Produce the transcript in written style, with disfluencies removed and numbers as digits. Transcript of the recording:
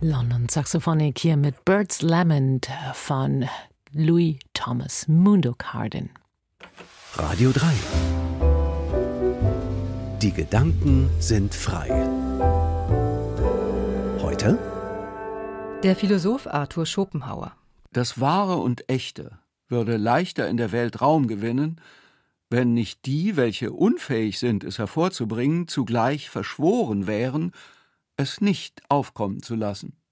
London Saxophonik hier mit Bird's Lament von Louis Thomas Mundok-Hardin. Radio 3. Die Gedanken sind frei. Heute? Der Philosoph Arthur Schopenhauer. Das Wahre und Echte würde leichter in der Welt Raum gewinnen, wenn nicht die, welche unfähig sind, es hervorzubringen, zugleich verschworen wären, es nicht aufkommen zu lassen.